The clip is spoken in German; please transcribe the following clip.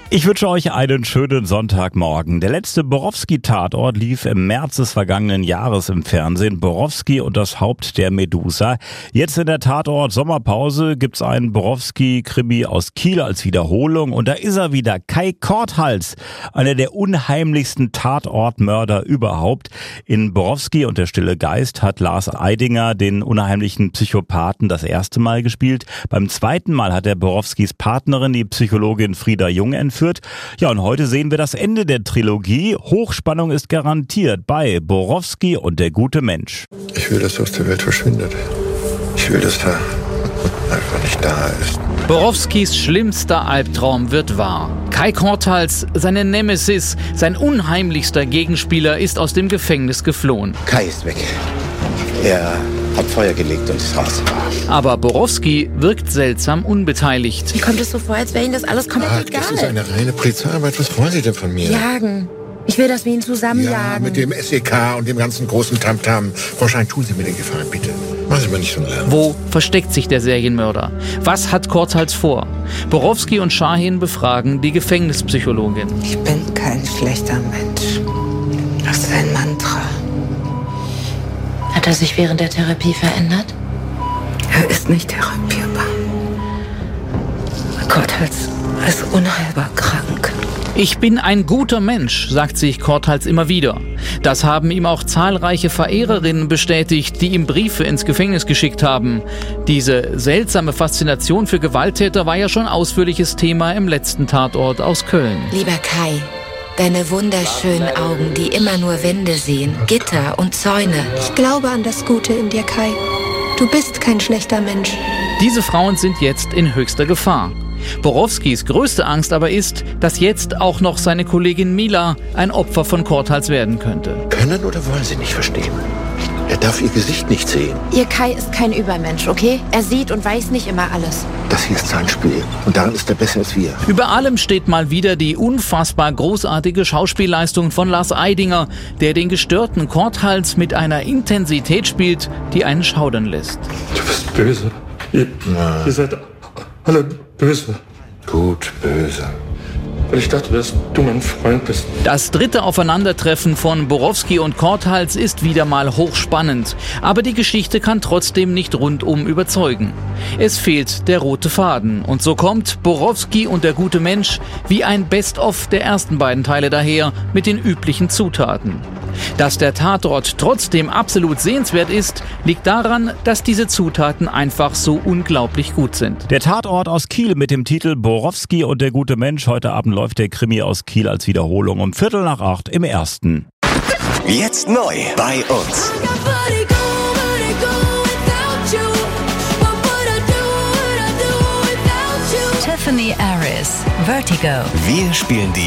Ich wünsche euch einen schönen Sonntagmorgen. Der letzte Borowski-Tatort lief im März des vergangenen Jahres im Fernsehen. Borowski und das Haupt der Medusa. Jetzt in der Tatort Sommerpause gibt's einen Borowski-Krimi aus Kiel als Wiederholung. Und da ist er wieder, Kai Korthals, einer der unheimlichsten Tatortmörder überhaupt. In Borowski und der stille Geist hat Lars Eidinger den unheimlichen Psychopathen das erste Mal gespielt. Beim zweiten Mal hat er Borowskis Partnerin, die Psychologin Frieda Jung, entführt. Ja, und heute sehen wir das Ende der Trilogie. Hochspannung ist garantiert bei Borowski und der gute Mensch. Ich will, dass er aus der Welt verschwindet. Ich will, dass er einfach nicht da ist. Borowskis schlimmster Albtraum wird wahr. Kai Korthals, seine Nemesis, sein unheimlichster Gegenspieler, ist aus dem Gefängnis geflohen. Kai ist weg. Er hat Feuer gelegt und ist raus. Aber Borowski wirkt seltsam unbeteiligt. Mir kommt es so vor, als wäre Ihnen das alles komplett egal. Das ist eine reine Polizeiarbeit. Was wollen Sie denn von mir? Jagen. Ich will, dass wir ihn zusammenjagen. Ja, mit dem SEK und dem ganzen großen Tamtam. Frau Schein, tun Sie mir den Gefallen, bitte. Machen Sie mir nicht so einen Lärm. Wo versteckt sich der Serienmörder? Was hat Korthals vor? Borowski und Shahin befragen die Gefängnispsychologin. Ich bin kein schlechter Mensch. Das ist ein Mantra. Hat er sich während der Therapie verändert? Er ist nicht therapierbar. Korthals ist unheilbar krank. Ich bin ein guter Mensch, sagt sich Korthals immer wieder. Das haben ihm auch zahlreiche Verehrerinnen bestätigt, die ihm Briefe ins Gefängnis geschickt haben. Diese seltsame Faszination für Gewalttäter war ja schon ausführliches Thema im letzten Tatort aus Köln. Lieber Kai, deine wunderschönen Augen, die immer nur Wände sehen, Gitter und Zäune. Ich glaube an das Gute in dir, Kai. Du bist kein schlechter Mensch. Diese Frauen sind jetzt in höchster Gefahr. Borowskis größte Angst aber ist, dass jetzt auch noch seine Kollegin Mila ein Opfer von Korthals werden könnte. Können oder wollen Sie nicht verstehen? Er darf Ihr Gesicht nicht sehen. Ihr Kai ist kein Übermensch, okay? Er sieht und weiß nicht immer alles. Das hier ist sein Spiel. Und daran ist er besser als wir. Über allem steht mal wieder die unfassbar großartige Schauspielleistung von Lars Eidinger, der den gestörten Korthals mit einer Intensität spielt, die einen schaudern lässt. Du bist böse. Ihr seid alle böse. Gut, böse. Weil ich dachte, dass du mein Freund bist. Das dritte Aufeinandertreffen von Borowski und Korthals ist wieder mal hochspannend. Aber die Geschichte kann trotzdem nicht rundum überzeugen. Es fehlt der rote Faden. Und so kommt Borowski und der gute Mensch wie ein Best-of der ersten beiden Teile daher mit den üblichen Zutaten. Dass der Tatort trotzdem absolut sehenswert ist, liegt daran, dass diese Zutaten einfach so unglaublich gut sind. Der Tatort aus Kiel mit dem Titel Borowski und der gute Mensch. Heute Abend läuft der Krimi aus Kiel als Wiederholung um 7:45 im Ersten. Jetzt neu bei uns. Tiffany Aris, Vertigo. Wir spielen die